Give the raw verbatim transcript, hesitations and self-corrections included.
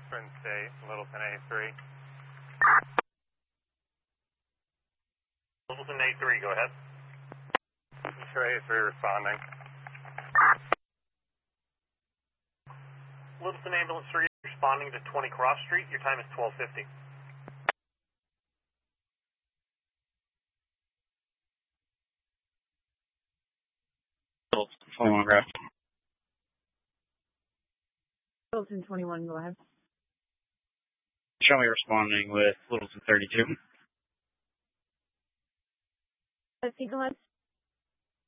Twin State, Littleton A three. Littleton A three, go ahead. Show A three responding. Littleton Ambulance three responding to twenty Cross Street. Your time is twelve fifty. twenty-one, graph. Littleton twenty-one, go ahead. Show me responding with Littleton thirty-two. Let's see, go ahead.